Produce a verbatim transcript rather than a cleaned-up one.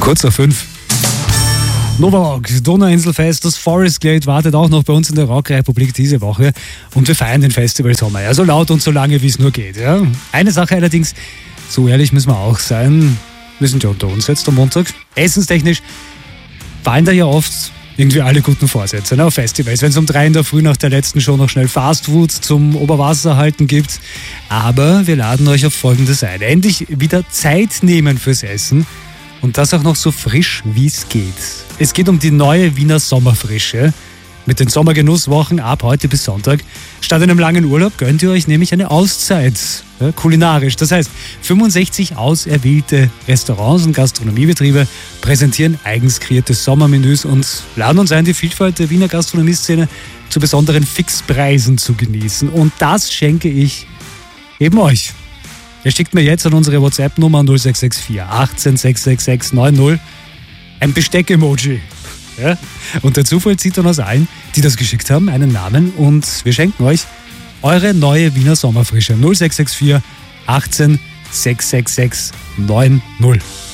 Kurz nach fünf. Novak, Donauinselfest, das Forest Glade wartet auch noch bei uns in der Rockrepublik diese Woche und wir feiern den Festival Sommer, ja, so laut und so lange wie es nur geht. Ja. Eine Sache allerdings, so ehrlich müssen wir auch sein, wir sind ja unter uns jetzt am Montag, essenstechnisch fallen da ja oft irgendwie alle guten Vorsätze, ne, auf Festivals, wenn es um drei in der Früh nach der letzten Show noch schnell Fastfood zum Oberwasserhalten gibt. Aber wir laden euch auf Folgendes ein, endlich wieder Zeit nehmen fürs Essen. Und das auch noch so frisch, wie es geht. Es geht um die neue Wiener Sommerfrische. Mit den Sommergenusswochen ab heute bis Sonntag. Statt einem langen Urlaub gönnt ihr euch nämlich eine Auszeit. Ja, kulinarisch. Das heißt, fünfundsechzig auserwählte Restaurants und Gastronomiebetriebe präsentieren eigens kreierte Sommermenüs und laden uns ein, die Vielfalt der Wiener Gastronomieszene zu besonderen Fixpreisen zu genießen. Und das schenke ich eben euch. Ihr schickt mir jetzt an unsere WhatsApp-Nummer null sechs sechs vier achtzehn sechs sechs sechs neun null ein Besteck-Emoji. Ja? Und der Zufall zieht dann aus allen, die das geschickt haben, einen Namen und wir schenken euch eure neue Wiener Sommerfrische null sechs sechs vier achtzehn sechs sechs sechs neun null.